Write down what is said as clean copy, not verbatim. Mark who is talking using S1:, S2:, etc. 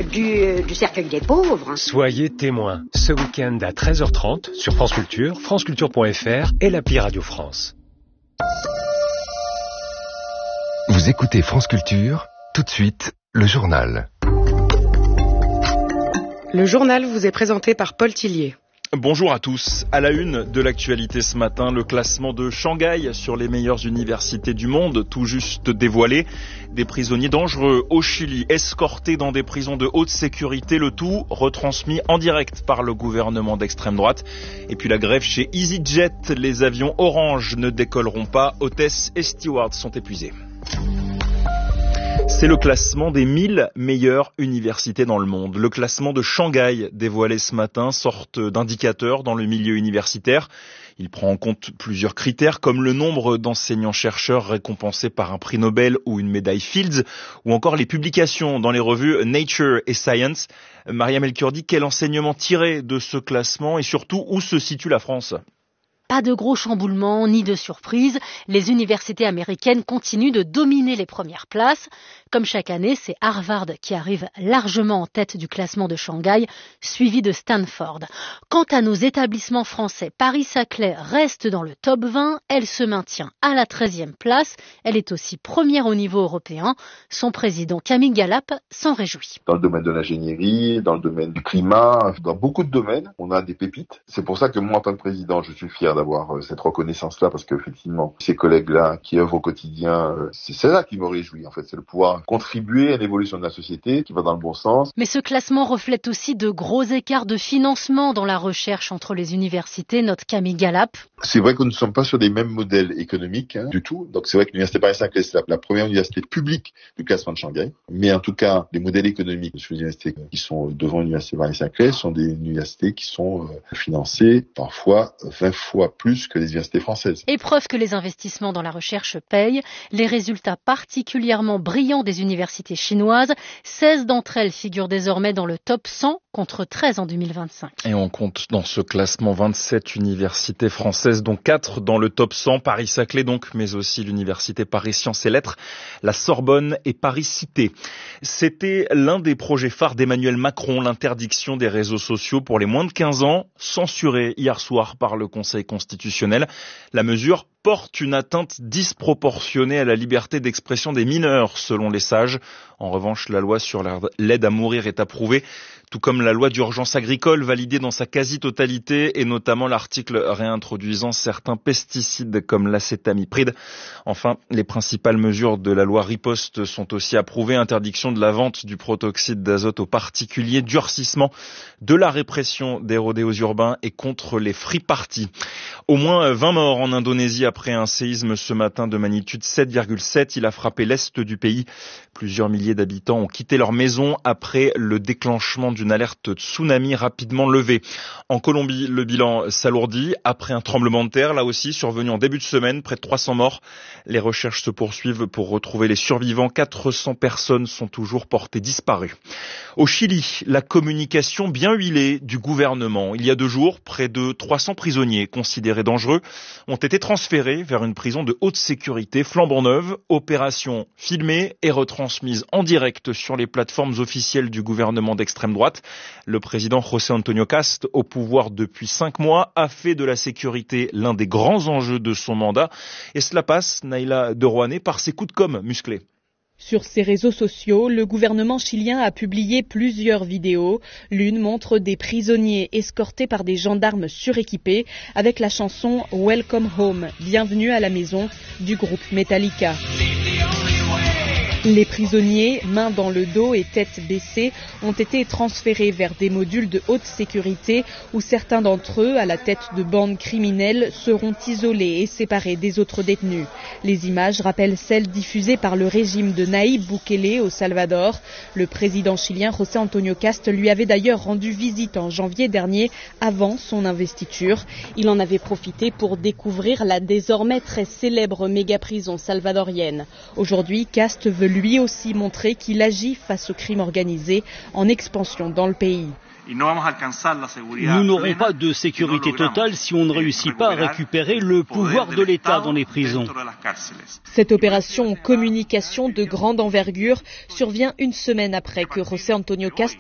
S1: du cercueil des pauvres.
S2: Soyez témoins ce week-end à 13h30 sur France Culture, franceculture.fr et l'appli Radio France.
S3: Vous écoutez France Culture, tout de suite, le journal.
S4: Le journal vous est présenté par Paul Tillier.
S5: Bonjour à tous. À la une de l'actualité ce matin, le classement de Shanghai sur les meilleures universités du monde, tout juste dévoilé. Des prisonniers dangereux au Chili, escortés dans des prisons de haute sécurité, le tout retransmis en direct par le gouvernement d'extrême droite. Et puis la grève chez EasyJet, les avions Orange ne décolleront pas, hôtesses et stewards sont épuisés. C'est le classement des 1000 meilleures universités dans le monde. Le classement de Shanghai, dévoilé ce matin, sorte d'indicateur dans le milieu universitaire. Il prend en compte plusieurs critères comme le nombre d'enseignants-chercheurs récompensés par un prix Nobel ou une médaille Fields, ou encore les publications dans les revues Nature et Science. Maria Melchiordi, quel enseignement tirer de ce classement et surtout où se situe la France ?
S6: Pas de gros chamboulements ni de surprises. Les universités américaines continuent de dominer les premières places. Comme chaque année, c'est Harvard qui arrive largement en tête du classement de Shanghai, suivi de Stanford. Quant à nos établissements français, Paris-Saclay reste dans le top 20. Elle se maintient à la 13e place. Elle est aussi première au niveau européen. Son président Camille Galap s'en réjouit.
S7: Dans le domaine de l'ingénierie, dans le domaine du climat, dans beaucoup de domaines, on a des pépites. C'est pour ça que moi, en tant que président, je suis fier d'avoir cette reconnaissance-là, parce qu'effectivement, ces collègues-là qui œuvrent au quotidien, c'est ça qui me réjouit, en fait. C'est le pouvoir contribuer à l'évolution de la société qui va dans le bon sens.
S6: Mais ce classement reflète aussi de gros écarts de financement dans la recherche entre les universités, note Camille Galap.
S7: C'est vrai que nous ne sommes pas sur des mêmes modèles économiques du tout. Donc c'est vrai que l'université Paris-Saclay, c'est la première université publique du classement de Shanghai. Mais en tout cas, les modèles économiques sur les universités qui sont devant l'université Paris-Saclay sont des universités qui sont financées parfois 20 fois plus que les universités françaises.
S6: Et preuve que les investissements dans la recherche payent, les résultats particulièrement brillants des universités chinoises, 16 d'entre elles figurent désormais dans le top 100 contre 13 en 2025.
S5: Et on compte dans ce classement 27 universités françaises, dont 4 dans le top 100, Paris-Saclay donc, mais aussi l'université Paris Sciences et Lettres, la Sorbonne et Paris-Cité. C'était l'un des projets phares d'Emmanuel Macron, l'interdiction des réseaux sociaux pour les moins de 15 ans, censurée hier soir par le Conseil constitutionnel. La mesure porte une atteinte disproportionnée à la liberté d'expression des mineurs, selon les sages. En revanche, la loi sur l'aide à mourir est approuvée, tout comme la loi d'urgence agricole validée dans sa quasi-totalité, et notamment l'article réintroduisant certains pesticides comme l'acétamipride. Enfin, les principales mesures de la loi riposte sont aussi approuvées. Interdiction de la vente du protoxyde d'azote aux particuliers, durcissement de la répression des rodéos urbains et contre les free parties. Au moins 20 morts en Indonésie après un séisme ce matin de magnitude 7,7. Il a frappé l'est du pays. Plusieurs milliers d'habitants ont quitté leur maison après le déclenchement d'une alerte tsunami rapidement levée. En Colombie, le bilan s'alourdit après un tremblement de terre, là aussi survenu en début de semaine, près de 300 morts. Les recherches se poursuivent pour retrouver les survivants. 400 personnes sont toujours portées disparues. Au Chili, la communication bien huilée du gouvernement. Il y a 2 jours, près de 300 prisonniers considérés dangereux ont été transférés vers une prison de haute sécurité flambant neuve. Opération filmée et retransmise en direct sur les plateformes officielles du gouvernement d'extrême droite. Le président José Antonio Cast, au pouvoir depuis 5 mois, a fait de la sécurité l'un des grands enjeux de son mandat. Et cela passe, Naïla de Rouanet, par ses coups de com' musclés.
S8: Sur ses réseaux sociaux, le gouvernement chilien a publié plusieurs vidéos. L'une montre des prisonniers escortés par des gendarmes suréquipés avec la chanson Welcome Home, bienvenue à la maison du groupe Metallica. Les prisonniers, mains dans le dos et tête baissée, ont été transférés vers des modules de haute sécurité où certains d'entre eux, à la tête de bandes criminelles, seront isolés et séparés des autres détenus. Les images rappellent celles diffusées par le régime de Nayib Bukele au Salvador. Le président chilien José Antonio Cast lui avait d'ailleurs rendu visite en janvier dernier avant son investiture. Il en avait profité pour découvrir la désormais très célèbre méga-prison salvadorienne. Aujourd'hui, Cast veut lui aussi montrer qu'il agit face au crime organisé en expansion dans le pays.
S9: Nous n'aurons pas de sécurité totale si on ne réussit pas à récupérer le pouvoir de l'État dans les prisons.
S8: Cette opération communication de grande envergure survient une semaine après que José Antonio Cast